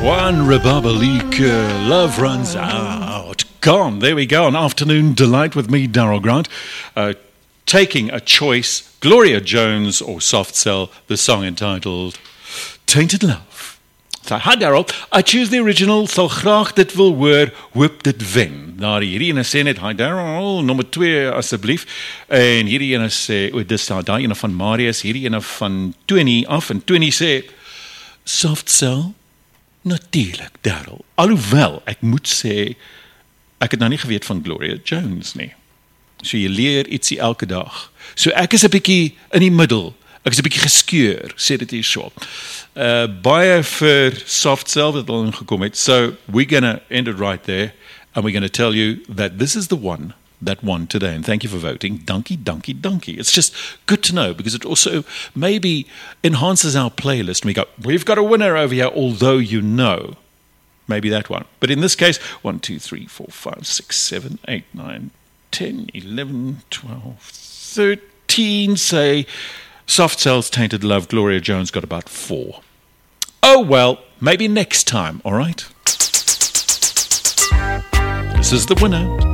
One Republic, Love Runs Out. Gone. There we go. An afternoon delight with me, Daryl Grant. Taking a choice, Gloria Jones or Soft Cell, the song entitled Tainted Love. So, hi Daryl, I choose the original, sal graag dit wil hoor, hoop dit wen. Nou, hierdie ene sê net, hi Daryl, nommer 2 asseblief. En hierdie ene sê, dis daai ene van Marius, hierdie ene van Tony af, en Tony sê, Soft Cell, natuurlijk Daryl. Alhoewel, ek moet sê, ek het nou nie geweet van Gloria Jones nie. So jy leer ietsie elke dag. So ek is 'n bietjie in die middel. Ek is 'n bietjie geskeur, sê dit hier so. Baie vir Soft Cell wat al ingekom het. So we're going to end it right there and we're going to tell you that this is the one that won today. And thank you for voting. Dankie, dankie, dankie. It's just good to know because it also maybe enhances our playlist. We go, we've got a winner over here, although you know. Maybe that one. But in this case, 1, 2, 3, 4, 5, 6, 7, 8, 9, 10, 11, 12, 13, say, Soft Cell's Tainted Love, Gloria Jones got about 4. Oh, well, maybe next time, all right? This is the winner.